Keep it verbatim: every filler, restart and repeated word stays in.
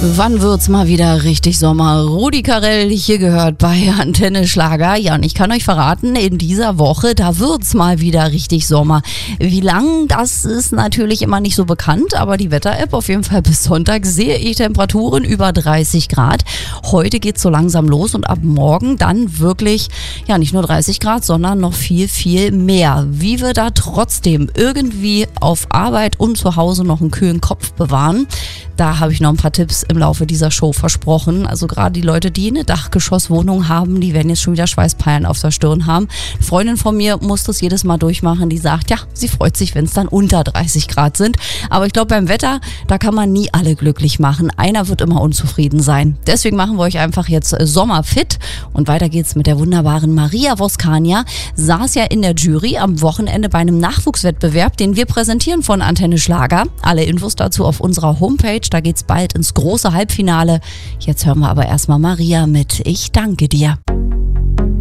Wann wird's mal wieder richtig Sommer? Rudi Carrell hier gehört bei Antenne Schlager. Ja, und ich kann euch verraten, in dieser Woche, da wird's mal wieder richtig Sommer. Wie lang, das ist natürlich immer nicht so bekannt, aber die Wetter-App auf jeden Fall bis Sonntag sehe ich Temperaturen über dreißig Grad. Heute geht's so langsam los und ab morgen dann wirklich, ja, nicht nur dreißig Grad, sondern noch viel, viel mehr. Wie wir da trotzdem irgendwie auf Arbeit und zu Hause noch einen kühlen Kopf bewahren, da habe ich noch ein paar Tipps im Laufe dieser Show versprochen. Also gerade die Leute, die eine Dachgeschosswohnung haben, die werden jetzt schon wieder Schweißperlen auf der Stirn haben. Eine Freundin von mir muss das jedes Mal durchmachen, die sagt, ja, sie freut sich, wenn es dann unter dreißig Grad sind. Aber ich glaube, beim Wetter, da kann man nie alle glücklich machen. Einer wird immer unzufrieden sein. Deswegen machen wir euch einfach jetzt Sommerfit. Und weiter geht's mit der wunderbaren Maria Voskania. Saß ja in der Jury am Wochenende bei einem Nachwuchswettbewerb, den wir präsentieren von Antenne Schlager. Alle Infos dazu auf unserer Homepage. Da geht's bald ins große Halbfinale. Jetzt hören wir aber erstmal Maria mit Ich danke dir.